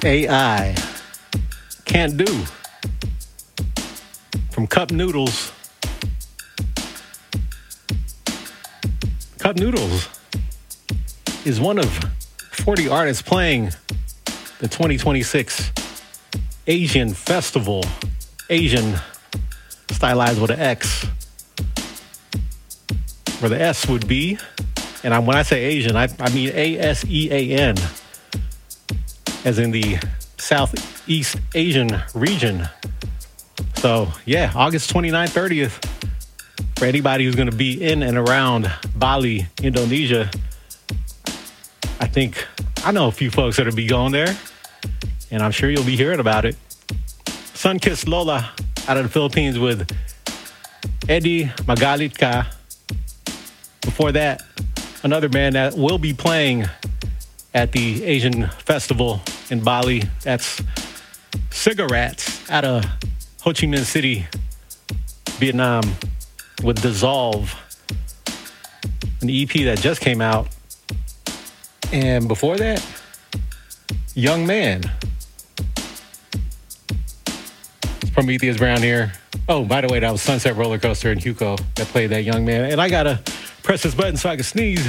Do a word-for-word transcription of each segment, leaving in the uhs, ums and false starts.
A I Can't Do from Cup Noodles. Cup Noodles is one of forty artists playing the twenty twenty-six Asian Festival. Asian stylized with an X, where the S would be, and I, when I say Asian, I, I mean A S E A N, as in the Southeast Asian region. So yeah, August twenty-ninth, thirtieth, for anybody who's going to be in and around Bali, Indonesia. I think, I know a few folks that'll be going there, and I'm sure you'll be hearing about it. Sunkissed Lola out of the Philippines with Eddie Magalitka. Before that, another man that will be playing at the Asian Festival in Bali. That's Cigarettes out of Ho Chi Minh City, Vietnam, with Dissolve, an E P that just came out. And before that, Young Man. It's Prometheus Brown here. Oh, by the way, that was Sunset Roller Coaster and Hugo that played that Young Man. And I gotta press this button so I can sneeze.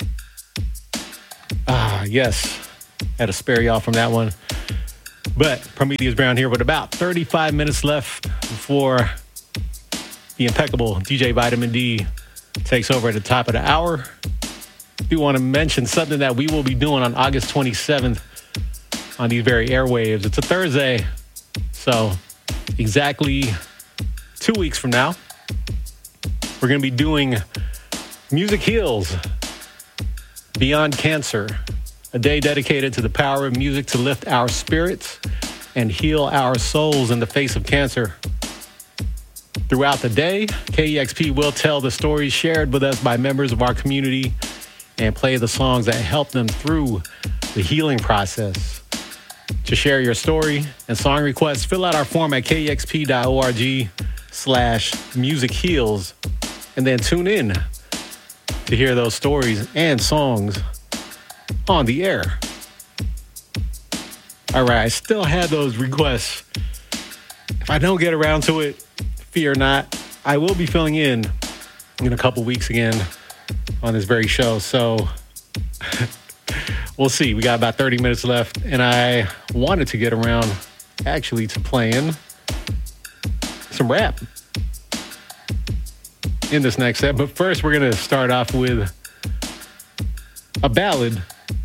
Ah, yes. Had to spare y'all from that one. But Prometheus Brown here with about thirty-five minutes left before the impeccable D J Vitamin D takes over at the top of the hour. I do want to mention something that we will be doing on August twenty-seventh on these very airwaves. It's a Thursday, so exactly two weeks from now, we're going to be doing Music Heals Beyond Cancer, a day dedicated to the power of music to lift our spirits and heal our souls in the face of cancer. Throughout the day, K E X P will tell the stories shared with us by members of our community and play the songs that help them through the healing process. To share your story and song requests, fill out our form at kexp.org slash music heals, and then tune in to hear those stories and songs on the air. All right, I still had those requests. If I don't get around to it, fear not. I will be filling in in a couple weeks again on this very show. So we'll see. We got about thirty minutes left, and I wanted to get around actually to playing some rap in this next set. But first, we're going to start off with a ballad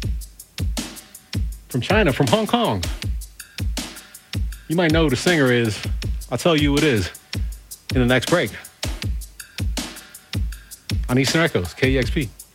from China, from Hong Kong. You might know who the singer is. I'll tell you who it is in the next break on Eastern Echoes, K E X P.